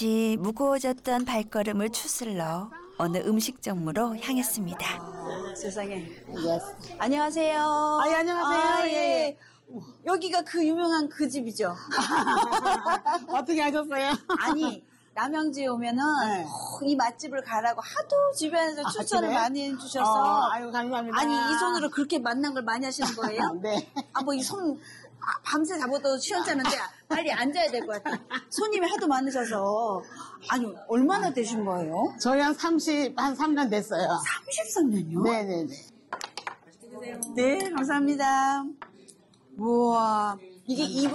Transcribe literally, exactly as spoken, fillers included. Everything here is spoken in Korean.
잠시 무거워졌던 발걸음을 추슬러 어느 음식점으로 향했습니다. 세상에. Yes. 안녕하세요. 아, 예, 안녕하세요. 아, 예. 예. 여기가 그 유명한 그 집이죠. 어떻게 하셨어요? 아니, 남양주에 오면은 네. 어, 이 맛집을 가라고 하도 주변에서 추천을 그래요? 많이 해주셔서. 어, 아유, 감사합니다. 아니, 이 손으로 그렇게 만난 걸 많이 하시는 거예요? 네. 아, 뭐 이 손, 아, 밤새 잡아도 시원찮은데 빨리 앉아야 될 것 같아요. 손님이 하도 많으셔서. 아니, 얼마나 되신 거예요? 저희 한 삼십, 한 삼 년 됐어요. 삼십삼 년이요? 네네네. 네, 감사합니다. 우와, 이게 이